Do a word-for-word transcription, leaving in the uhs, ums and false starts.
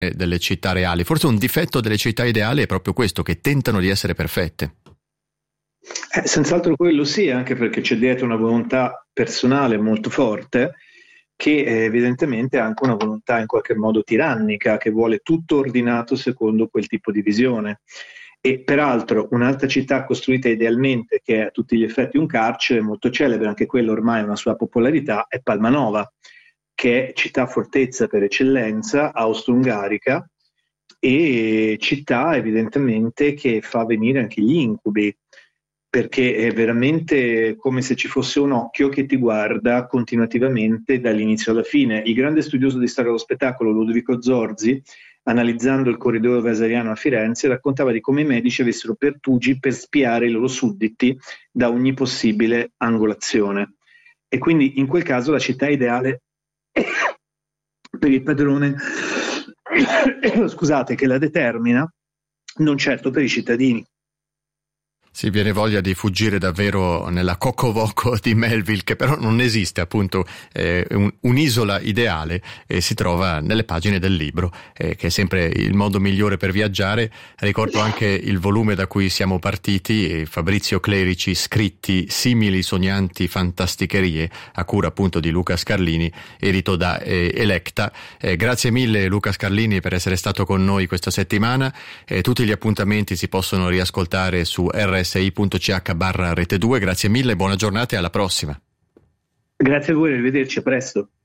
delle città reali. Forse un difetto delle città ideali è proprio questo, che tentano di essere perfette. Eh, senz'altro quello sì, anche perché c'è dietro una volontà personale molto forte, che eh, evidentemente è anche una volontà in qualche modo tirannica, che vuole tutto ordinato secondo quel tipo di visione. E peraltro un'altra città costruita idealmente, che è a tutti gli effetti un carcere, molto celebre, anche quella ormai ha una sua popolarità, è Palmanova, che è città fortezza per eccellenza, austro-ungarica, e città evidentemente che fa venire anche gli incubi, perché è veramente come se ci fosse un occhio che ti guarda continuativamente dall'inizio alla fine. Il grande studioso di storia dello spettacolo Ludovico Zorzi, analizzando il corridoio vasariano a Firenze, raccontava di come i medici avessero pertugi per spiare i loro sudditi da ogni possibile angolazione. E quindi in quel caso la città ideale per il padrone scusate, che la determina, non certo per i cittadini. Si viene voglia di fuggire davvero nella Cocovoco di Melville, che però non esiste, appunto, eh, un, un'isola ideale, e si trova nelle pagine del libro, eh, che è sempre il modo migliore per viaggiare. Ricordo anche il volume da cui siamo partiti, eh, Fabrizio Clerici, scritti simili sognanti fantasticherie, a cura appunto di Luca Scarlini, edito da eh, Electa. Eh, grazie mille Luca Scarlini per essere stato con noi questa settimana. Eh, tutti gli appuntamenti si possono riascoltare su R S I punto C H barra rete due. Grazie mille, buona giornata e alla prossima. Grazie a voi, arrivederci, a presto.